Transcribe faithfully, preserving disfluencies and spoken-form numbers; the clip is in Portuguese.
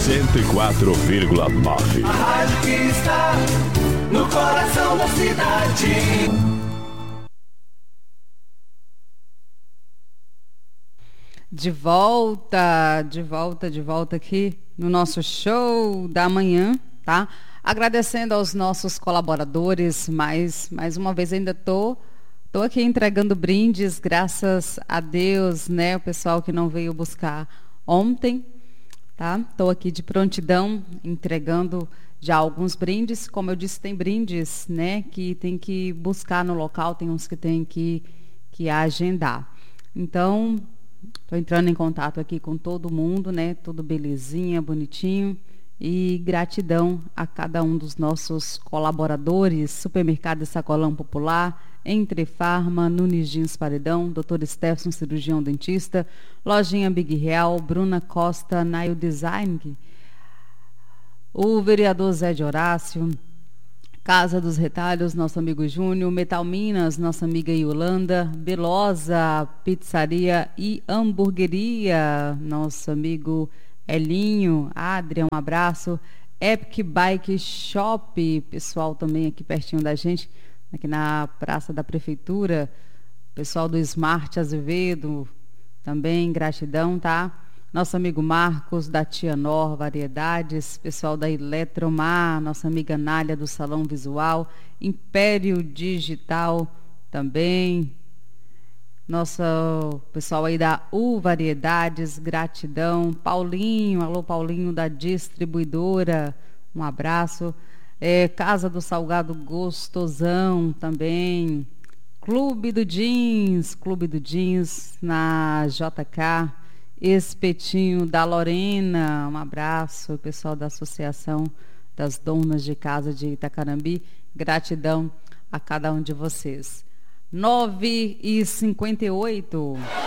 cento e quatro vírgula nove. A rádio que está no coração da cidade. De volta, de volta, de volta aqui no nosso show da manhã, tá? Agradecendo aos nossos colaboradores, mas mais uma vez ainda tô, tô aqui entregando brindes, graças a Deus, né? O pessoal que não veio buscar ontem, tá? Tô aqui de prontidão, entregando já alguns brindes. Como eu disse, tem brindes, né? Que tem que buscar no local, tem uns que tem que, que agendar. Então, estou entrando em contato aqui com todo mundo, né? Tudo belezinha, bonitinho. E gratidão a cada um dos nossos colaboradores. Supermercado Sacolão Popular, Entre Farma, Nunes Jeans Paredão, doutor Stefson, cirurgião dentista, Lojinha Big Real, Bruna Costa, Nail Design, o vereador Zé de Horácio, Casa dos Retalhos, nosso amigo Júnior, Metal Minas, nossa amiga Yolanda, Belosa, Pizzaria e Hamburgueria, nosso amigo Elinho, Adrian, um abraço, Epic Bike Shop, pessoal também aqui pertinho da gente, aqui na Praça da Prefeitura, pessoal do Smart Azevedo, também gratidão, tá? Nosso amigo Marcos, da Tia Nor Variedades, pessoal da Eletromar, nossa amiga Nália do Salão Visual, Império Digital também, nosso pessoal aí da U Variedades, gratidão, Paulinho, alô Paulinho da distribuidora, um abraço, é, Casa do Salgado Gostosão também, Clube do Jeans, Clube do Jeans na J K, Espetinho da Lorena, um abraço, pessoal da Associação das Donas de Casa de Itacarambi, gratidão a cada um de vocês. nove e cinquenta e oito.